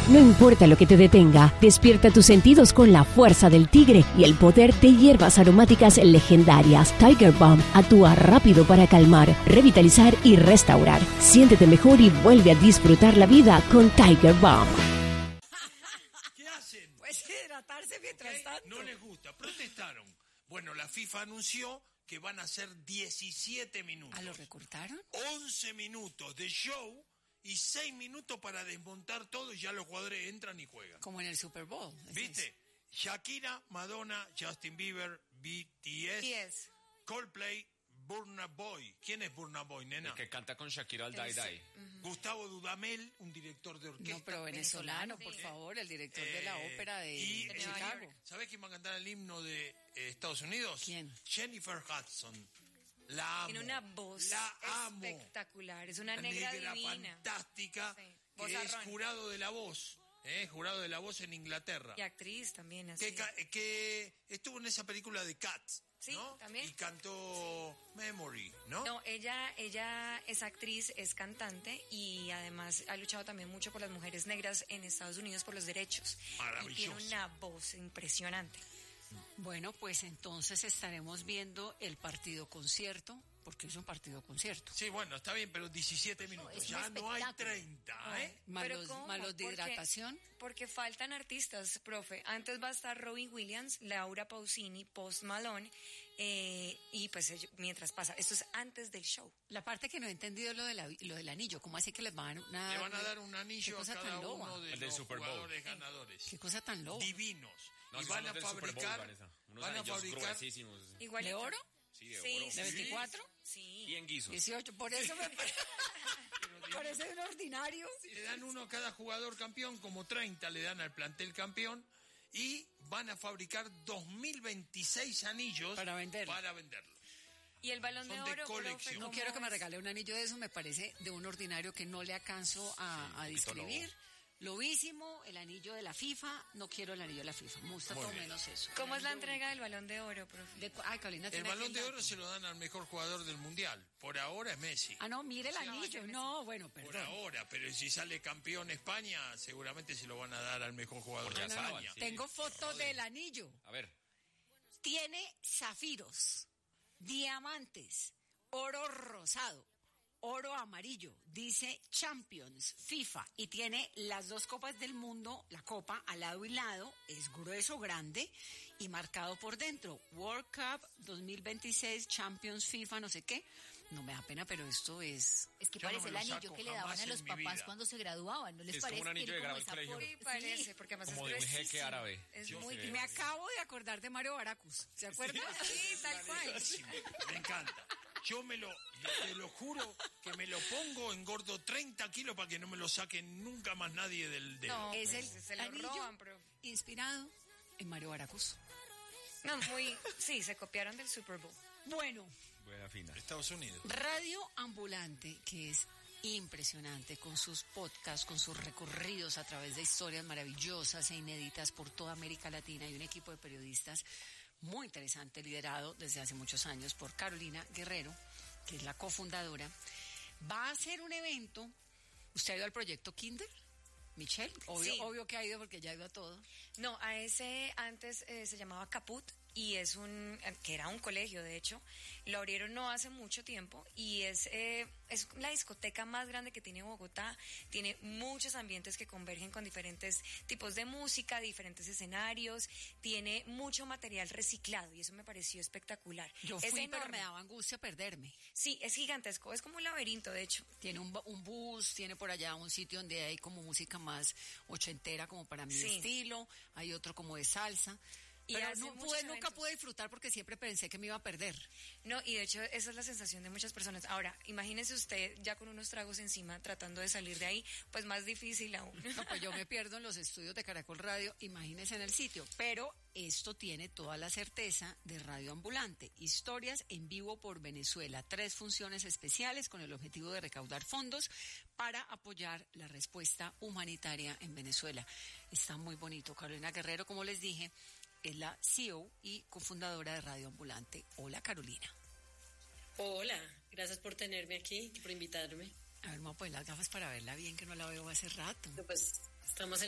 No importa lo que te detenga, despierta tus sentidos con la fuerza del tigre y el poder de hierbas aromáticas legendarias. Tiger Balm actúa rápido para calmar, revitalizar y restaurar. Siéntete mejor y vuelve a disfrutar la vida con Tiger Balm. ¿Qué hacen? Pues hidratarse mientras tanto. No les gusta, protestaron. Bueno, la FIFA anunció que van a ser 17 minutos. ¿Lo recortaron? 11 minutos de show y 6 minutos para desmontar todo y ya los jugadores entran y juegan. Como en el Super Bowl. ¿Viste? Shakira, Madonna, Justin Bieber, BTS, Yes. Coldplay, Burna Boy. ¿Quién es Burna Boy, nena? El que canta con Shakira al Die Die. Gustavo Dudamel, un director de orquesta. No, pero venezolano, sí. por favor, el director de la ópera de Chicago. ¿Sabés quién va a cantar el himno de Estados Unidos? ¿Quién? Jennifer Hudson. La amo. Tiene una voz La amo. espectacular. Es una negra divina. fantástica. Sí. Que es Vozarrón. jurado de la voz. Jurado de la voz en Inglaterra. Y actriz también, así. Que estuvo en esa película de Cats. Sí, ¿no? también. Y cantó Memory, ¿no? No, ella es actriz, es cantante y además ha luchado también mucho por las mujeres negras en Estados Unidos por los derechos. Maravilloso. Y tiene una voz impresionante. Bueno, pues entonces estaremos viendo el partido concierto, porque es un partido concierto. Sí, bueno, está bien, pero 17 minutos. es un ya no hay espectáculo. 30, ¿eh? ¿Pero cómo? Malos de Porque- hidratación. Porque faltan artistas, profe. Antes va a estar Robin Williams, Laura Pausini, Post Malone, y pues mientras pasa, esto es antes del show. La parte que no he entendido es lo del anillo. ¿Cómo así que les van a Le van a dar un Qué anillo a cosa cada tan loba. uno de El del los Super Bowl. jugadores ganadores. Qué cosa tan loca. Divinos. No, y si van son a los del Super Bowl, fabricar... Vanessa. Unos Van a anillos fabricar... gruesísimos. Igualito. ¿De oro? Sí, de Sí, oro. sí, ¿De sí. 24? Sí. Bien guisos. 18. Por eso me parece un ordinario. Le dan uno a cada jugador campeón, como 30 le dan al plantel campeón, y van a fabricar 2026 anillos Para venderlo. Y el Balón de Son de Oro, colección. profe, No ¿cómo quiero que me es? regale un anillo de eso, me parece de un ordinario que no le alcanzo a describir. Lobísimo, el anillo de la FIFA, no quiero el anillo de la FIFA, me gusta Muy todo bien. menos eso. ¿Cómo es la El anillo entrega del Balón de Oro, profe? Ay, Carolina, El tiene balón aquí de el oro dato. se lo dan al mejor jugador del mundial. Por ahora es Messi. Ah, no, mire el anillo. No, bueno, Por perdón. ahora, pero si sale campeón España, seguramente se lo van a dar al mejor jugador Porque de ya España. saben, sí. Tengo foto del anillo. A ver. Tiene zafiros, diamantes, oro rosado, oro amarillo, dice Champions, FIFA, y tiene las dos copas del mundo, la copa al lado y lado, es grueso, grande, y marcado por dentro, World Cup 2026, Champions, FIFA, no sé qué. No me da pena, pero esto es... Es que Yo no parece me el lo anillo saco que le daban jamás a los en mi papás vida. cuando se graduaban, ¿no les Es como parece? un anillo Tiene de grado como del esa colegio. Sí, forma. parece, porque además Como es de un jeque gruesísimo. árabe. Es Yo muy sé. difícil. Me acabo de acordar de Mario Baracus, ¿se acuerdan? Sí, tal cual. Me encanta. Yo te lo juro que me lo pongo, engordo 30 kilos para que no me lo saque nunca más nadie del dedo. No, Es pues, el se lo anillo roban, profe. inspirado en Mario Baracus. No, sí, se copiaron del Super Bowl. Bueno, Buena fina. Estados Unidos. Radio Ambulante, que es impresionante con sus podcasts, con sus recorridos a través de historias maravillosas e inéditas por toda América Latina y un equipo de periodistas muy interesante, liderado desde hace muchos años por Carolina Guerrero, que es la cofundadora. Va a hacer un evento. ¿Usted ha ido al proyecto Kinder? Michelle, Sí. obvio que ha ido porque ya ha ido a todo. No, a ese antes se llamaba Caput y que era un colegio, de hecho. Lo abrieron no hace mucho tiempo y es la discoteca más grande que tiene Bogotá. Tiene muchos ambientes que convergen con diferentes tipos de música, diferentes escenarios. Tiene mucho material reciclado y eso me pareció espectacular. Yo Es fui, pero enorme. me daba angustia perderme. Sí, es gigantesco, es como un laberinto, de hecho. Tiene un bus, tiene por allá un sitio donde hay como música más ochentera, como para mi Sí. estilo. Hay otro como de salsa. Y Pero hace muchos nunca eventos. pude disfrutar porque siempre pensé que me iba a perder. No, y de hecho esa es la sensación de muchas personas. Ahora, imagínese usted ya con unos tragos encima tratando de salir de ahí, pues más difícil aún. No, pues yo me pierdo en los estudios de Caracol Radio, imagínense en el sitio. Pero esto tiene toda la certeza de Radio Ambulante. Historias en vivo por Venezuela. 3 funciones especiales con el objetivo de recaudar fondos para apoyar la respuesta humanitaria en Venezuela. Está muy bonito. Carolina Guerrero, como les dije, es la CEO y cofundadora de Radio Ambulante. Hola, Carolina. Hola, gracias por tenerme aquí y por invitarme. A ver, me voy a poner las gafas para verla bien, que no la veo hace rato. Pues estamos en